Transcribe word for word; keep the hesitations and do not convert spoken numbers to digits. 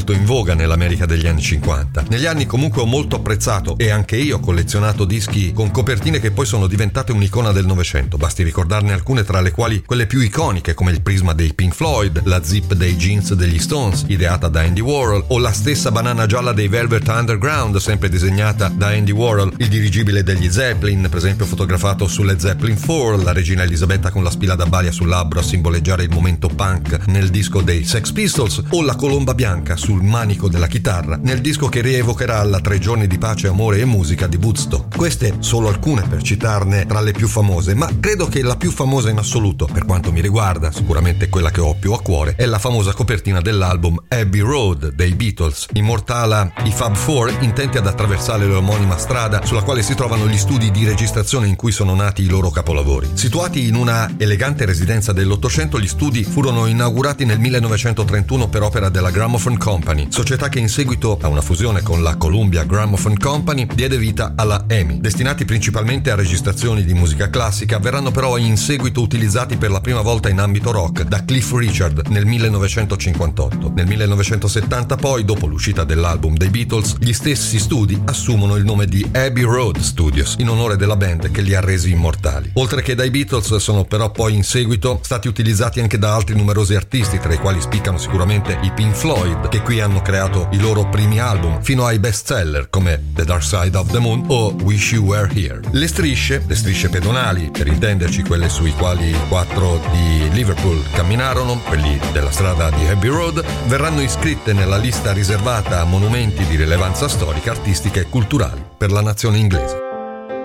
molto in voga nell'America degli anni cinquanta. Negli anni comunque ho molto apprezzato e anche io ho collezionato dischi con copertine che poi sono diventate un'icona del Novecento. Basti ricordarne alcune, tra le quali quelle più iconiche come il prisma dei Pink Floyd, la zip dei jeans degli Stones ideata da Andy Warhol, o la stessa banana gialla dei Velvet Underground sempre disegnata da Andy Warhol, il dirigibile degli Zeppelin per esempio fotografato sulle Zeppelin quattro, la regina Elisabetta con la spilla da balia sul labbro a simboleggiare il momento punk nel disco dei Sex Pistols, o la colomba bianca sul manico della chitarra nel disco che rievocherà la tre giorni di pace, amore e musica di Woodstock. Queste solo alcune per citarne tra le più famose, ma credo che la più famosa in assoluto, per quanto mi riguarda, sicuramente quella che ho più a cuore, è la famosa copertina dell'album Abbey Road dei Beatles. Immortala i Fab Four intenti ad attraversare l'omonima strada sulla quale si trovano gli studi di registrazione in cui sono nati i loro capolavori. Situati in una elegante residenza dell'Ottocento, gli studi furono inaugurati nel millenovecentotrentuno per opera della Gramophone Company, società che in seguito a una fusione con la Columbia Gramophone Company diede vita alla EMI. Destinati principalmente a registrazioni di musica classica, verranno però in seguito utilizzati per la prima volta in ambito rock da Cliff Richard nel millenovecentocinquantotto. Nel millenovecentosettanta poi, dopo l'uscita dell'album dei Beatles, gli stessi studi assumono il nome di Abbey Road Studios in onore della band che li ha resi immortali. Oltre che dai Beatles sono però poi in seguito stati utilizzati anche da altri numerosi artisti, tra i quali spiccano sicuramente i Pink Floyd, che qui hanno creato i loro primi album, fino ai bestseller come The Dark Side of the Moon o Wish You Were Here. Le strisce, le strisce pedonali, per intenderci quelle sui quali i quattro di Liverpool camminarono, quelli della strada di Abbey Road, verranno iscritte nella lista riservata a monumenti di rilevanza storica, artistica e culturali per la nazione inglese.